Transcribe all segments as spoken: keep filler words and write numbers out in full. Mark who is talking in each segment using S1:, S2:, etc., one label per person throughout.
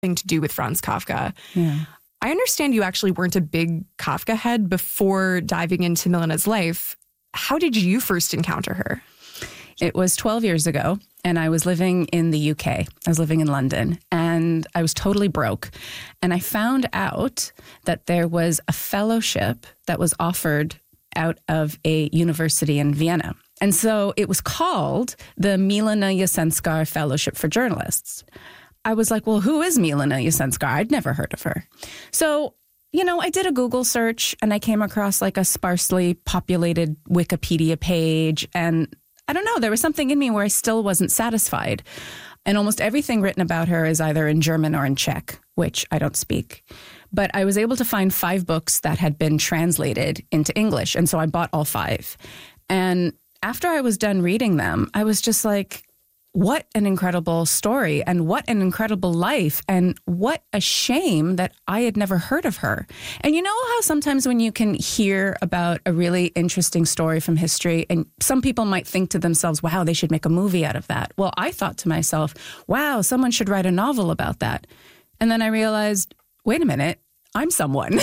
S1: thing to do with Franz Kafka.
S2: Yeah.
S1: I understand you actually weren't a big Kafka head before diving into Milena's life. How did you first encounter her?
S2: It was twelve years ago, and I was living in the U K. I was living in London, and I was totally broke. And I found out that there was a fellowship that was offered out of a university in Vienna. And so it was called the Milena Jasenská Fellowship for Journalists. I was like, well, who is Milena Jasenská? I'd never heard of her. So, you know, I did a Google search, and I came across like a sparsely populated Wikipedia page, and I don't know, there was something in me where I still wasn't satisfied. And almost everything written about her is either in German or in Czech, which I don't speak. But I was able to find five books that had been translated into English. And so I bought all five. And after I was done reading them, I was just like, what an incredible story, and what an incredible life, and what a shame that I had never heard of her. And you know how sometimes when you can hear about a really interesting story from history, and some people might think to themselves, wow, they should make a movie out of that. Well, I thought to myself, wow, someone should write a novel about that. And then I realized, wait a minute, I'm someone,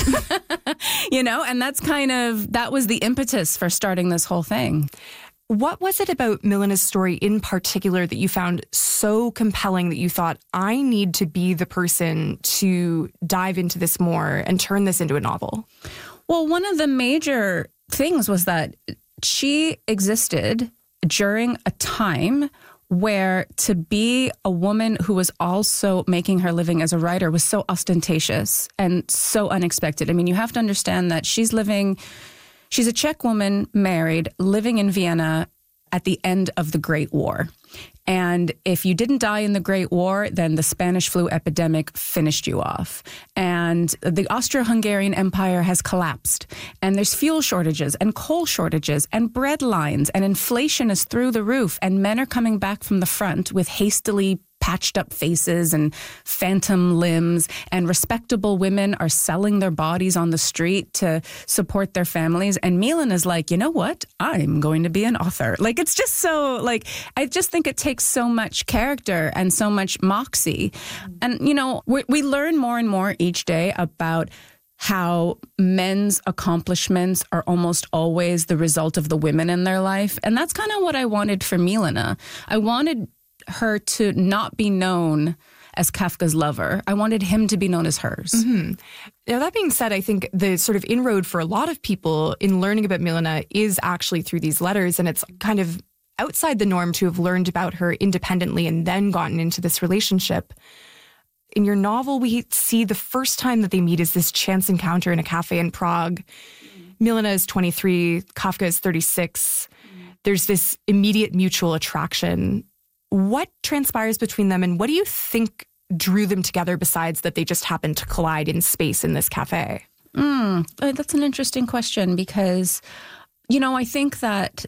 S2: you know, and that's kind of, that was the impetus for starting this whole thing.
S1: What was it about Milena's story in particular that you found so compelling that you thought, I need to be the person to dive into this more and turn this into a novel?
S2: Well, one of the major things was that she existed during a time where to be a woman who was also making her living as a writer was so ostentatious and so unexpected. I mean, you have to understand that she's living... She's a Czech woman, married, living in Vienna at the end of the Great War. And if you didn't die in the Great War, then the Spanish flu epidemic finished you off. And the Austro-Hungarian Empire has collapsed. And there's fuel shortages and coal shortages and bread lines, and inflation is through the roof. And men are coming back from the front with hastily patched up faces and phantom limbs, and respectable women are selling their bodies on the street to support their families. And Milena is like, you know what? I'm going to be an author. Like, it's just so, like, I just think it takes so much character and so much moxie. And, you know, we, we learn more and more each day about how men's accomplishments are almost always the result of the women in their life. And that's kind of what I wanted for Milena. I wanted her to not be known as Kafka's lover. I wanted him to be known as hers.
S1: Mm-hmm. Now, that being said, I think the sort of inroad for a lot of people in learning about Milena is actually through these letters, and it's kind of outside the norm to have learned about her independently and then gotten into this relationship. In your novel, we see the first time that they meet is this chance encounter in a cafe in Prague. Mm-hmm. Milena is twenty-three, Kafka is thirty-six. Mm-hmm. There's this immediate mutual attraction. What transpires between them, and what do you think drew them together besides that they just happened to collide in space in this cafe?
S2: Mm, that's an interesting question because, you know, I think that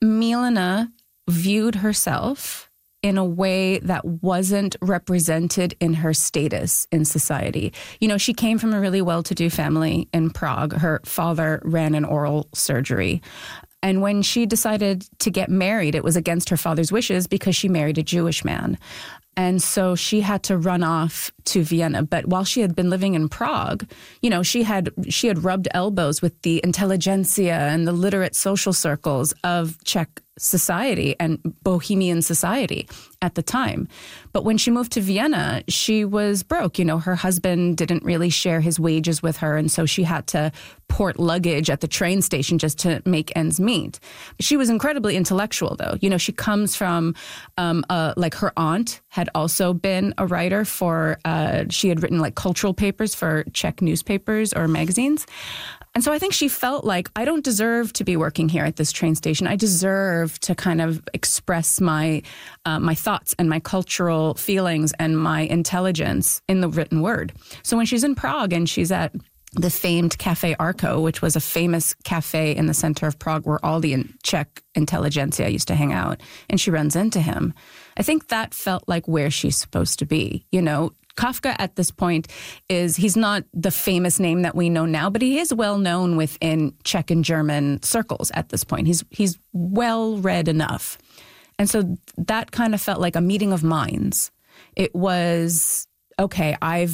S2: Milena viewed herself in a way that wasn't represented in her status in society. You know, she came from a really well-to-do family in Prague. Her father ran an oral surgery. And when she decided to get married, it was against her father's wishes because she married a Jewish man. And so she had to run off to Vienna. But while she had been living in Prague, you know, she had she had rubbed elbows with the intelligentsia and the literate social circles of Czech society and Bohemian society at the time. But when she moved to Vienna, she was broke. You know, her husband didn't really share his wages with her, and so she had to port luggage at the train station just to make ends meet. She was incredibly intellectual, though. You know, she comes from, um, uh, like, her aunt had also been a writer for, uh, she had written, like, cultural papers for Czech newspapers or magazines. And so I think she felt like, I don't deserve to be working here at this train station. I deserve to kind of express my uh, my thoughts and my cultural feelings and my intelligence in the written word. So when she's in Prague and she's at the famed Café Arco, which was a famous cafe in the center of Prague where all the Czech intelligentsia used to hang out, and she runs into him, I think that felt like where she's supposed to be, you know. Kafka at this point is, he's not the famous name that we know now, but he is well known within Czech and German circles at this point. He's he's well read enough. And so that kind of felt like a meeting of minds. It was okay, I've